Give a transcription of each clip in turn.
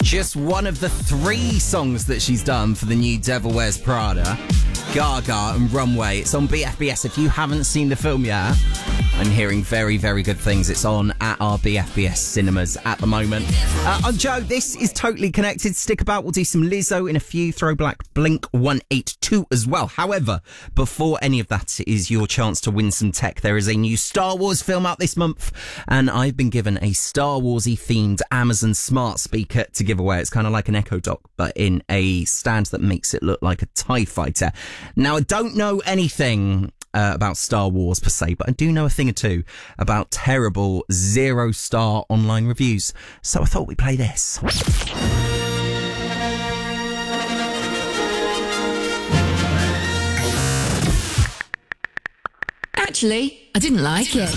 Just one of the 3 songs that she's done for the new Devil Wears Prada, Gaga and Runway. It's on BFBS. If you haven't seen the film yet, I'm hearing very, very good things. It's on at our BFBS cinemas at the moment. I'm Joe. This is Totally Connected. Stick about. We'll do some Lizzo in a few. Throwback Blink 182 as well. However, before any of that is your chance to win some tech. There is a new Star Wars film out this month, and I've been given a Star Warsy themed Amazon smart speaker to give away. It's kind of like an Echo Dot, but in a stand that makes it look like a TIE fighter. Now, I don't know anything about Star Wars per se, but I do know a thing or two about terrible 0-star online reviews. So I thought we'd play this. Actually, I didn't like it.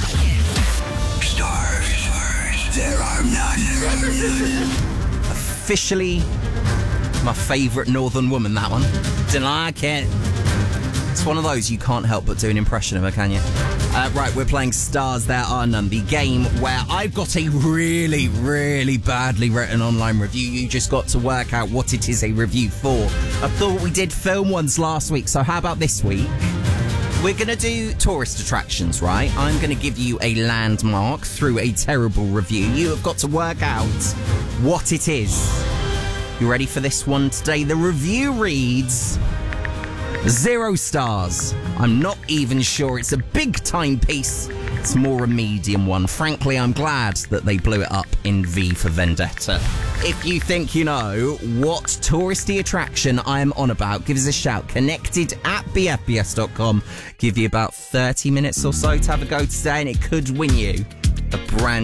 Stars, there are none. Officially my favourite Northern woman, that one. Didn't like it. It's one of those you can't help but do an impression of her, can you? Right, we're playing Stars There Are None, the game where I've got a really, really badly written online review. You just got to work out what it is a review for. I thought we did film ones last week, so how about this week? We're going to do tourist attractions, right? I'm going to give you a landmark through a terrible review. You have got to work out what it is. You ready for this one today? The review reads 0 stars. I'm not even sure it's a big time piece. It's more a medium one. Frankly, I'm glad that they blew it up in V for Vendetta. If you think you know what touristy attraction I'm on about, give us a shout. Connected at bfbs.com. Give you about 30 minutes or so to have a go today, and it could win you a brand